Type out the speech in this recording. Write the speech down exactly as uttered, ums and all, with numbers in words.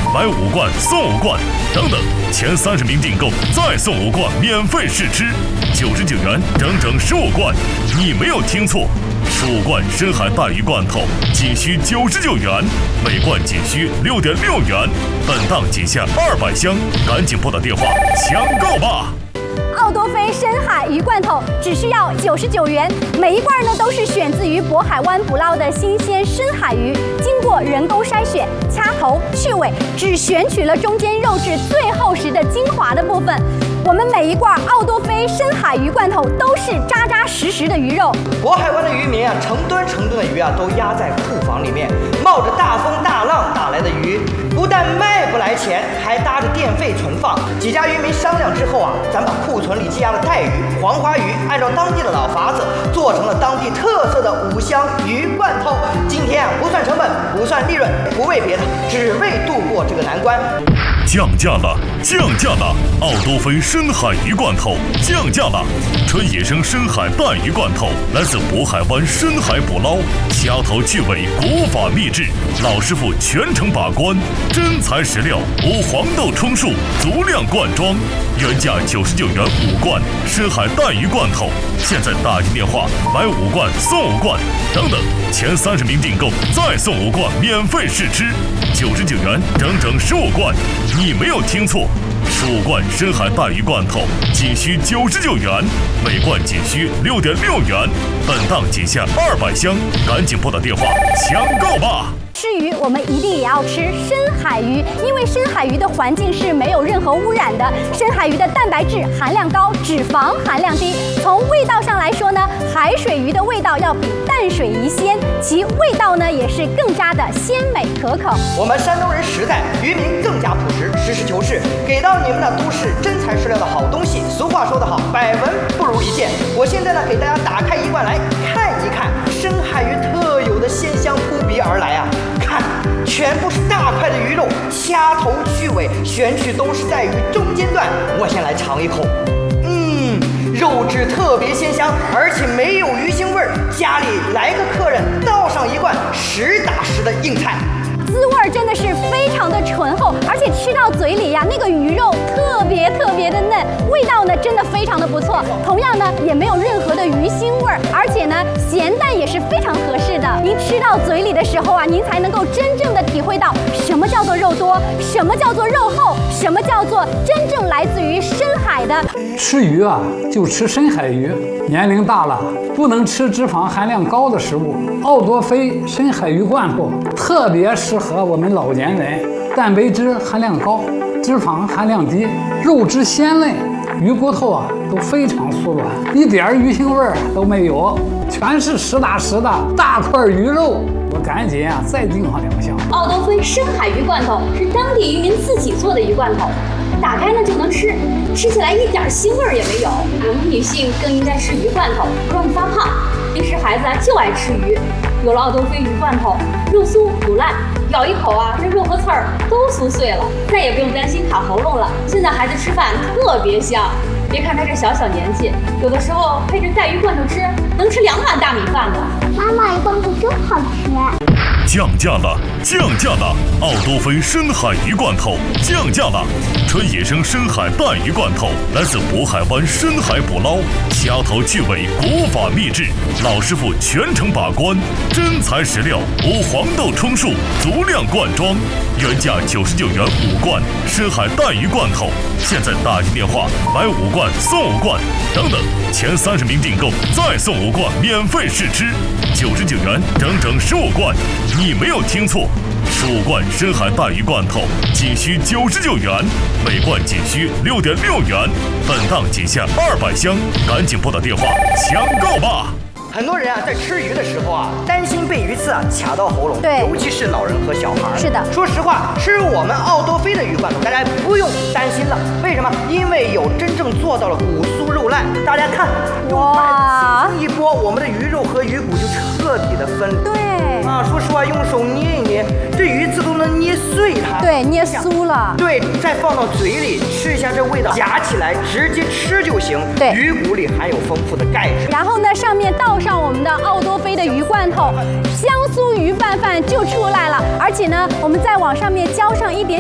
买五罐送五罐等等，前三十名订购再送五罐免费试吃，九十九元整整十五罐，你没有听错，十五罐深海带鱼罐头仅需九十九元，每罐仅需六点六元，本档仅下二百箱，赶紧拨打电话抢购吧！ 奥多菲深海鱼罐头只需要九十九元，每一罐呢都是选自于渤海湾捕捞的新鲜深海鱼，经过人工筛选、掐头、去尾，只选取了中间肉质最厚实的精华的部分。我们每一罐奥多菲深海鱼罐头都是扎扎实实的鱼肉。 渤海湾的渔民啊，成吨成吨的鱼啊，都压在库房里面，冒着大风大浪打来的鱼，不但卖不来钱，还搭着电费存放。几家渔民商量之后啊，咱把库存里积压的带鱼、黄花鱼，按照当地的老法子，做成了当地特色的五香鱼罐头。今天啊，不算成本，不算利润，不为别的，只为度过这个难关。 降价了，降价了！奥多菲深海鱼罐头降价了，纯野生深海带鱼罐头，来自渤海湾深海捕捞，掐头去尾，古法秘制，老师傅全程把关，真材实料，无黄豆充数，足量灌装，原价九十九元五罐深海带鱼罐头，现在打进电话买五罐送五罐，等等，前三十名订购再送五罐免费试吃，九十九元整整十五罐。你没有听错，十五罐深海带鱼罐头仅需九十九元，每罐仅需六点六元，本档仅下二百箱，赶紧拨打电话抢购吧！ 吃鱼，我们一定也要吃深海鱼，因为深海鱼的环境是没有任何污染的。深海鱼的蛋白质含量高，脂肪含量低。从味道上来说呢，海水鱼的味道要比淡水鱼鲜，其味道呢也是更加的鲜美可口。 我们山东人实在，渔民更加朴实，实事求是，给到你们的都是真材实料的好东西。俗话说得好，百闻不如一见。我现在呢，给大家打开一罐来看一看，深海鱼特有的鲜香扑鼻而来啊！看，全部是大块的鱼肉，掐头去尾，选取都是在鱼中间段。我先来尝一口，嗯，肉质特别鲜香，而且没有鱼腥味儿。家里来个客人，倒上一罐实打实的硬菜。 滋味真的是非常的醇厚，而且吃到嘴里呀，那个鱼肉特别特别的嫩，味道呢真的非常的不错。同样呢，也没有任何的鱼腥味儿，而且呢，咸淡也是非常合适的。您吃到嘴里的时候啊，您才能够真正的体会到什么叫做肉多，什么叫做肉厚，什么叫做真正来自于深海的。 吃鱼啊，就吃深海鱼。年龄大了，不能吃脂肪含量高的食物。奥多菲深海鱼罐头特别适合我们老年人，蛋白质含量高，脂肪含量低，肉质鲜嫩，鱼骨头啊都非常酥软，一点鱼腥味儿都没有，全是实打实的大块鱼肉。我赶紧啊再订上两箱。 奥多菲深海鱼罐头是当地渔民自己做的鱼罐头，打开呢就能吃，吃起来一点腥味儿也没有。我们女性更应该吃鱼罐头，不容易发胖。平时孩子啊就爱吃鱼，有了奥多菲鱼罐头，肉酥不烂，咬一口啊，这肉和刺儿都酥碎了，再也不用担心卡喉咙了。现在孩子吃饭特别香，别看他这小小年纪，有的时候配着带鱼罐头吃，能吃两碗大米饭呢。 妈妈，鱼罐头真好吃。 降价了，降价了！奥多菲深海鱼罐头降价了，纯野生深海带鱼罐头，来自渤海湾深海捕捞，掐头去尾，古法秘制，老师傅全程把关，真材实料，无黄豆充数，足量灌装，原价九十九元五罐深海带鱼罐头，现在打进电话买五罐送五罐，等等，前三十名订购再送五罐免费试吃，九十九元整整十五罐。你没有听错，十五罐深海带鱼罐头仅需九十九元，每罐仅需六点六元，本档仅下二百箱，赶紧拨打电话抢购吧！ 很多人啊，在吃鱼的时候啊，担心被鱼刺啊卡到喉咙， 对， 尤其是老人和小孩。 是的， 说实话，吃我们奥多菲的鱼罐头，大家不用担心了。为什么？因为有真正做到了骨酥肉烂。大家看，用筷子轻轻一拨，我们的鱼肉和鱼骨就彻底的分离。 对。 啊，说实话，用手捏一捏，这鱼刺都能捏碎它。 对，捏酥了。 对，再放到嘴里吃一下，这味道夹起来直接吃就行。 对， 鱼骨里含有丰富的钙质。 然后呢，上面倒上我们的奥多菲的鱼罐头，香酥鱼拌饭就出来了。而且呢，我们再往上面浇上一点